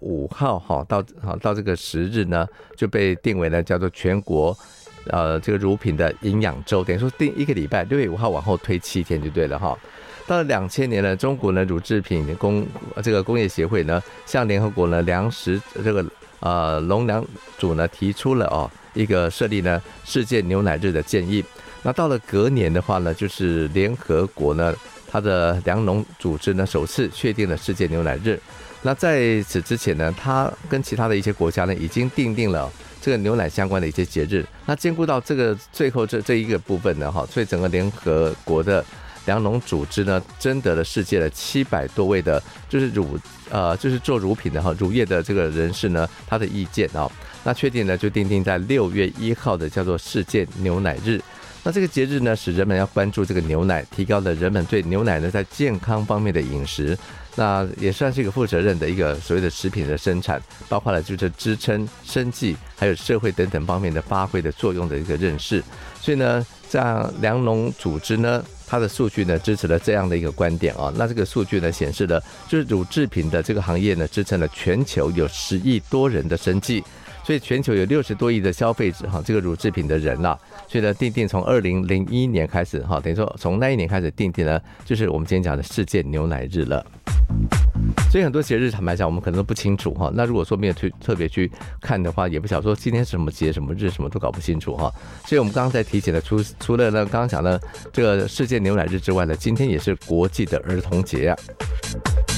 5号到这个10日呢，就被定为呢叫做全国这个乳品的营养周，等于说定1个礼拜，6月5号往后推7天就对了哈。到了2000年呢，中国呢乳制品这个工业协会呢，向联合国呢粮食这个农粮署呢提出了一个设立呢世界牛奶日的建议。那到了隔年的话呢，就是联合国呢它的粮农组织呢首次确定了世界牛奶日。那在此之前呢，它跟其他的一些国家呢已经订定了这个牛奶相关的一些节日。那兼顾到这个最后这一个部分呢，所以整个联合国的粮农组织呢征得了世界的700多位的就是做乳品的乳业的这个人士呢他的意见那确定呢就订定在6月1号的叫做世界牛奶日。那这个节日呢，使人们要关注这个牛奶，提高了人们对牛奶呢在健康方面的饮食。那也算是一个负责任的一个所谓的食品的生产，包括了就是支撑生计还有社会等等方面的发挥的作用的一个认识。所以呢，这样粮农组织呢，它的数据呢支持了这样的一个观点那这个数据呢显示了，就是乳制品的这个行业呢支撑了全球有10亿多人的生计。所以全球有60多亿的消费者这个乳制品的人所以呢定从2001年开始等于说从那一年开始定呢，就是我们今天讲的世界牛奶日了。所以很多节日坦白讲我们可能都不清楚那如果说没有特别去看的话，也不晓得说今天是什么节什么日什么都搞不清楚所以我们刚刚在提醒的除了呢刚刚讲的这个世界牛奶日之外呢，今天也是国际的儿童节